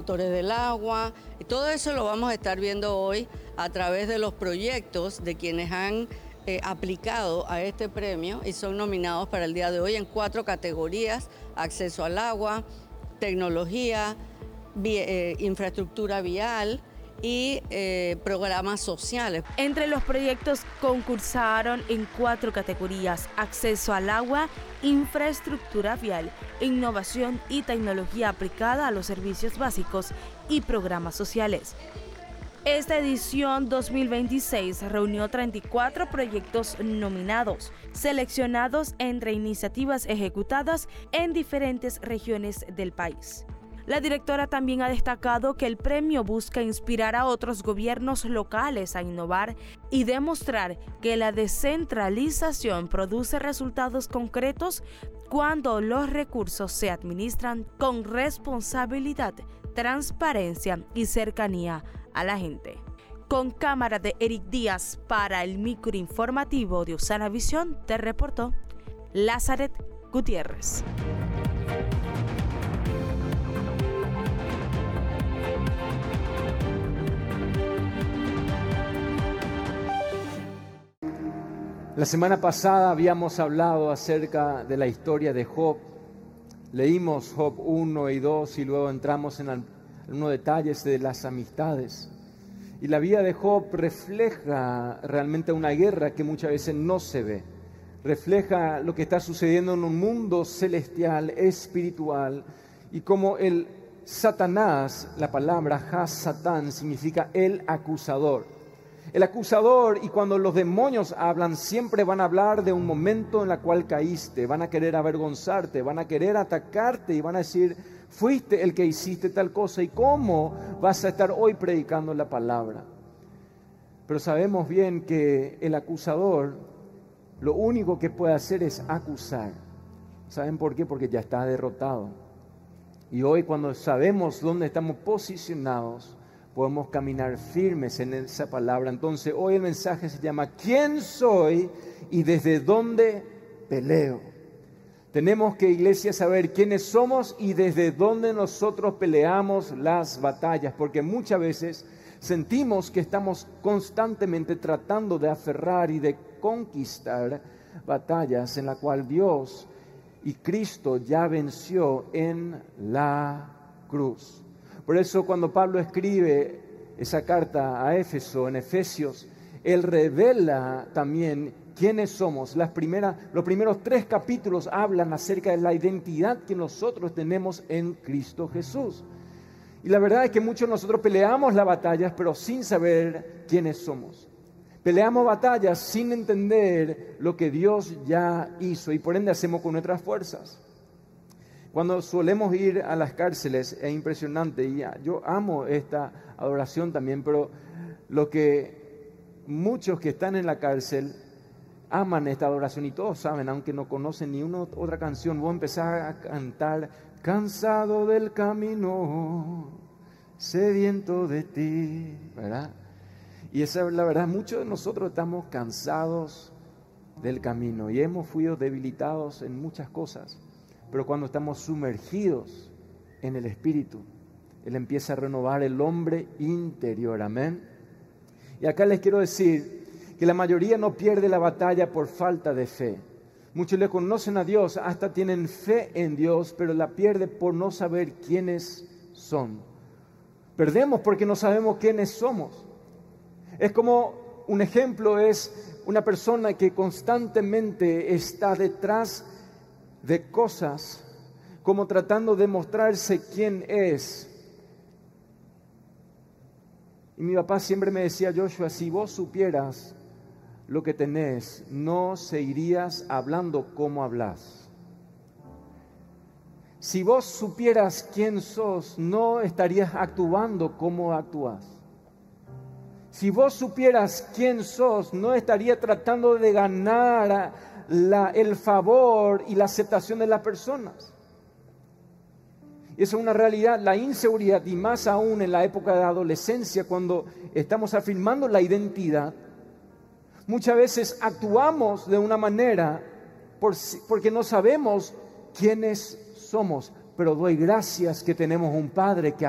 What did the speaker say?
gestores del agua. Y todo eso lo vamos a estar viendo hoy a través de los proyectos de quienes han aplicado a este premio y son nominados para el día de hoy en 4 categorías: acceso al agua, tecnología, infraestructura vial y programas sociales. Entre los proyectos concursaron en 4 categorías: acceso al agua, infraestructura vial, innovación y tecnología aplicada a los servicios básicos y programas sociales. Esta edición 2026 reunió 34 proyectos nominados, seleccionados entre iniciativas ejecutadas en diferentes regiones del país. La directora también ha destacado que el premio busca inspirar a otros gobiernos locales a innovar y demostrar que la descentralización produce resultados concretos cuando los recursos se administran con responsabilidad, transparencia y cercanía a la gente. Con cámara de Eric Díaz para el microinformativo de Osana Visión, te reportó Lázaret Gutiérrez. La semana pasada habíamos hablado acerca de la historia de Job. Leímos Job 1 y 2 y luego entramos en algunos detalles de las amistades. Y la vida de Job refleja realmente una guerra que muchas veces no se ve. Refleja lo que está sucediendo en un mundo celestial, espiritual, y como el Satanás, la palabra ha-satán significa el acusador. El acusador, y cuando los demonios hablan, siempre van a hablar de un momento en el cual caíste, van a querer avergonzarte, van a querer atacarte y van a decir: fuiste el que hiciste tal cosa, y cómo vas a estar hoy predicando la palabra. Pero sabemos bien que el acusador lo único que puede hacer es acusar. ¿Saben por qué? Porque ya está derrotado. Y hoy, cuando sabemos dónde estamos posicionados, podemos caminar firmes en esa palabra. Entonces hoy el mensaje se llama ¿quién soy y desde dónde peleo? Tenemos que, iglesia, saber quiénes somos y desde dónde nosotros peleamos las batallas, porque muchas veces sentimos que estamos constantemente tratando de aferrar y de conquistar batallas en las cuales Dios y Cristo ya venció en la cruz. Por eso cuando Pablo escribe esa carta a Éfeso, en Efesios, él revela también quiénes somos. Los primeros 3 capítulos hablan acerca de la identidad que nosotros tenemos en Cristo Jesús. Y la verdad es que muchos de nosotros peleamos las batallas, pero sin saber quiénes somos. Peleamos batallas sin entender lo que Dios ya hizo y por ende hacemos con nuestras fuerzas. Cuando solemos ir a las cárceles es impresionante, y yo amo esta adoración también, pero lo que muchos que están en la cárcel aman esta adoración, y todos saben, aunque no conocen ni una otra canción, vos empezás a cantar: cansado del camino, sediento de ti, ¿verdad? Y esa es la verdad, muchos de nosotros estamos cansados del camino y hemos sido debilitados en muchas cosas. Pero cuando estamos sumergidos en el Espíritu, Él empieza a renovar el hombre interior. Amén. Y acá les quiero decir que la mayoría no pierde la batalla por falta de fe. Muchos le conocen a Dios, hasta tienen fe en Dios, pero la pierde por no saber quiénes son. Perdemos porque no sabemos quiénes somos. Es como, un ejemplo es una persona que constantemente está detrás de cosas, como tratando de mostrarse quién es. Y mi papá siempre me decía: Joshua, si vos supieras lo que tenés, no seguirías hablando como hablas. Si vos supieras quién sos, no estarías actuando como actúas. Si vos supieras quién sos, no estarías tratando de ganar el favor y la aceptación de las personas. Y eso es una realidad, la inseguridad, y más aún en la época de adolescencia, cuando estamos afirmando la identidad. Muchas veces actuamos de una manera porque no sabemos quiénes somos, pero doy gracias que tenemos un Padre que